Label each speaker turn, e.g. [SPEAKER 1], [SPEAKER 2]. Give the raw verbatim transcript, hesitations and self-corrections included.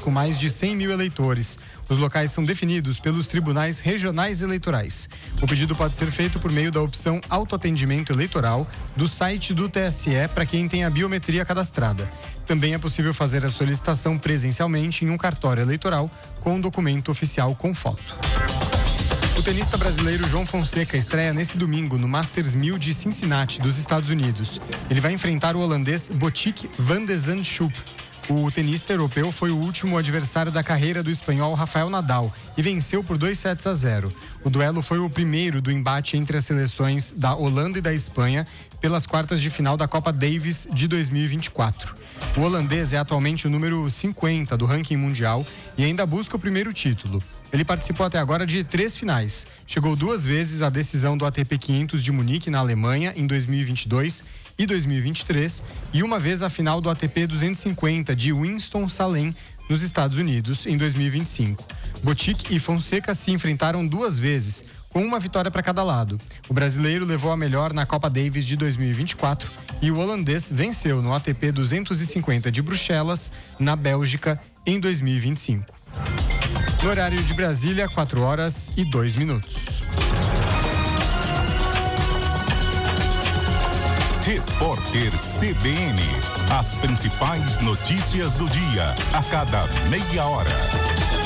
[SPEAKER 1] com mais de cem mil eleitores. Os locais são definidos pelos tribunais regionais eleitorais. O pedido pode ser feito por meio da opção autoatendimento eleitoral do site do T S E para quem tem a biometria cadastrada. Também é possível fazer a solicitação presencialmente em um cartório eleitoral com um documento oficial com foto. O tenista brasileiro João Fonseca estreia nesse domingo no Masters mil de Cincinnati, dos Estados Unidos. Ele vai enfrentar o holandês Botic van de Zandschulp. O tenista europeu foi o último adversário da carreira do espanhol Rafael Nadal e venceu por dois sets a zero. O duelo foi o primeiro do embate entre as seleções da Holanda e da Espanha pelas quartas de final da Copa Davis de dois mil e vinte e quatro. O holandês é atualmente o número cinquenta do ranking mundial e ainda busca o primeiro título. Ele participou até agora de três finais. Chegou duas vezes à decisão do A T P quinhentos de Munique, na Alemanha, em dois mil e vinte e dois e dois mil e vinte e três, e uma vez à final do A T P duzentos e cinquenta de Winston-Salem, nos Estados Unidos, em dois mil e vinte e cinco. Botic e Fonseca se enfrentaram duas vezes, com uma vitória para cada lado. O brasileiro levou a melhor na Copa Davis de dois mil e vinte e quatro e o holandês venceu no A T P duzentos e cinquenta de Bruxelas, na Bélgica, em dois mil e vinte e cinco. No horário de Brasília, quatro horas e dois minutos.
[SPEAKER 2] Repórter C B N. As principais notícias do dia, a cada meia hora.